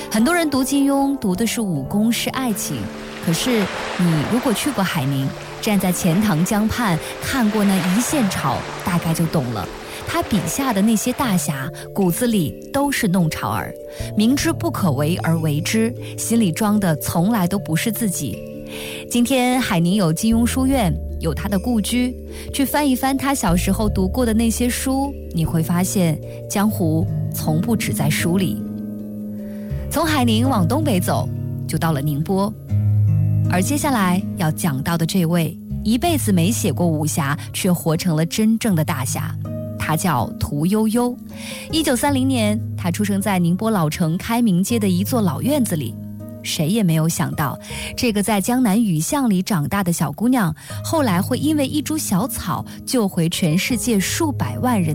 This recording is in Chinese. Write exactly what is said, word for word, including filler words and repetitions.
很多人读金庸读的是武功，是爱情，可是你如果去过海宁，站在钱塘江畔看过那一线潮，大概就懂了。他笔下的那些大侠骨子里都是弄潮儿，明知不可为而为之，心里装的从来都不是自己。今天海宁有金庸书院，有他的故居，去翻一翻他小时候读过的那些书，你会发现江湖从不只在书里。从海宁往东北走，就到了宁波。而接下来要讲到的这位，一辈子没写过武侠，却活成了真正的大侠，他叫屠呦呦。一九三零年，他出生在宁波老城开明街的一座老院子里。谁也没有想到，这个在江南雨巷里长大的小姑娘，后来会因为一株小草救回全世界数百万人